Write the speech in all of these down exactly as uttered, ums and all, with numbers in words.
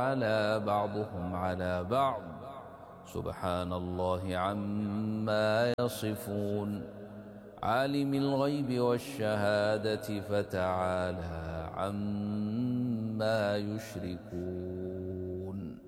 على بعضهم على بعض سبحان الله عما يصفون عالم الغيب والشهادة فتعالى عما يشركون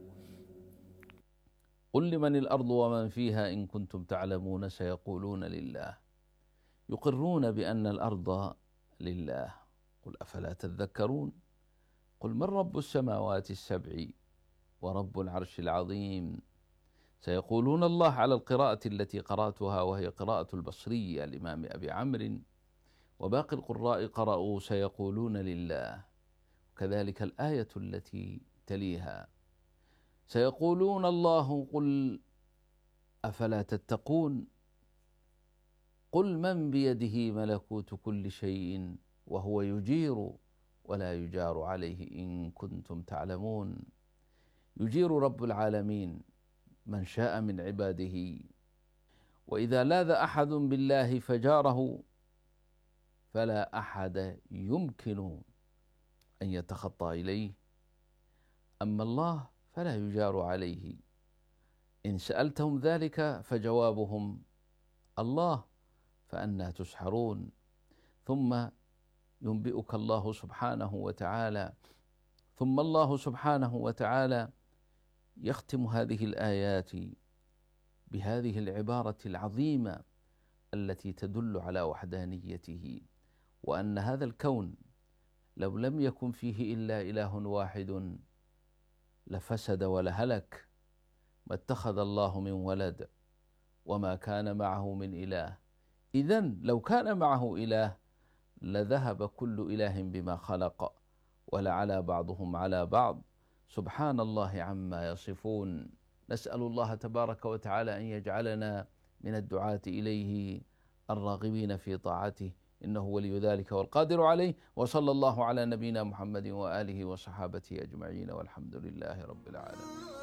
قل لمن الأرض ومن فيها إن كنتم تعلمون سيقولون لله يقرون بأن الأرض لله قل أفلا تذكرون قل من رب السماوات السبع ورب العرش العظيم سيقولون الله على القراءة التي قرأتها وهي قراءة البصري الإمام أبي عمرو وباقي القراء قرأوا سيقولون لله وكذلك الآية التي تليها سيقولون الله قل أفلا تتقون قل من بيده ملكوت كل شيء وهو يجير ولا يجار عليه إن كنتم تعلمون يجير رب العالمين من شاء من عباده وإذا لاذ أحد بالله فجاره فلا أحد يمكن أن يتخطى إليه أما الله فلا يجار عليه إن سألتهم ذلك فجوابهم الله فأنى تسحرون ثم ينبئك الله سبحانه وتعالى ثم الله سبحانه وتعالى يختم هذه الآيات بهذه العبارة العظيمة التي تدل على وحدانيته وأن هذا الكون لو لم يكن فيه إلا إله واحد لفسد ولهلك ما اتخذ الله من ولد وما كان معه من إله إذن لو كان معه إله لذهب كل إله بما خلق ولعلى بعضهم على بعض سبحان الله عما يصفون نسأل الله تبارك وتعالى أن يجعلنا من الدعاة إليه الراغبين في طاعته إنه ولي ذلك والقادر عليه وصلى الله على نبينا محمد وآله وصحابته أجمعين والحمد لله رب العالمين.